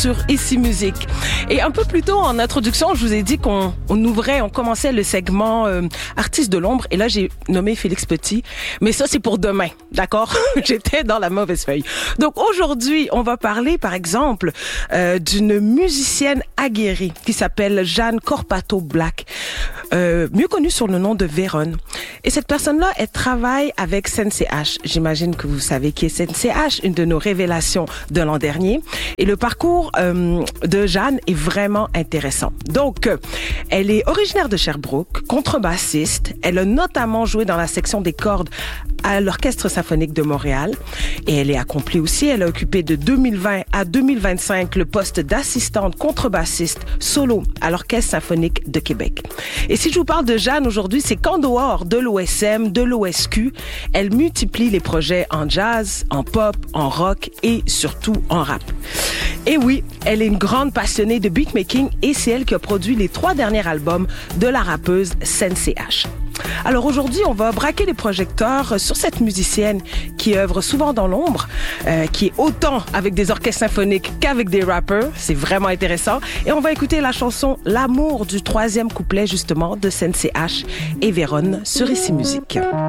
sur Ici Musique. Et un peu plus tôt en introduction, je vous ai dit qu'on commençait le segment Artistes de l'ombre. Et là, j'ai nommé Félix Petit. Mais ça, c'est pour demain, d'accord? J'étais dans la mauvaise feuille. Donc aujourd'hui, on va parler, par exemple, d'une musicienne aguerrie qui s'appelle Jeanne Corpato-Black, mieux connue sous le nom de Véronne. Et cette personne-là, elle travaille avec Sensei H. J'imagine que vous savez qui est Sensei H, une de nos révélations de l'an dernier. Et le parcours de Jeanne est vraiment intéressant. Donc, elle est originaire de Sherbrooke, contrebassiste. Elle a notamment joué dans la section des cordes à l'Orchestre symphonique de Montréal. Et elle est accomplie aussi. Elle a occupé de 2020 à 2025 le poste d'assistante contrebassiste solo à l'Orchestre symphonique de Québec. Et si je vous parle de Jeanne aujourd'hui, c'est qu'en dehors de l'OSM, de l'OSQ, elle multiplie les projets en jazz, en pop, en rock et surtout en rap. Et oui, elle est une grande passionnée de beatmaking et c'est elle qui a produit les 3 derniers albums de la rappeuse Sensei H. Alors aujourd'hui, on va braquer les projecteurs sur cette musicienne qui œuvre souvent dans l'ombre, qui est autant avec des orchestres symphoniques qu'avec des rappers. C'est vraiment intéressant. Et on va écouter la chanson L'amour du 3e couplet justement de Sensei H et Véronne sur Ici Musique.